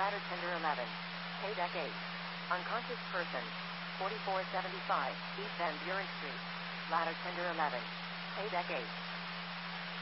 Ladder tender 11. Pay deck 8. Unconscious person. 4475 East Van Buren Street. Ladder tender 11. Pay deck 8.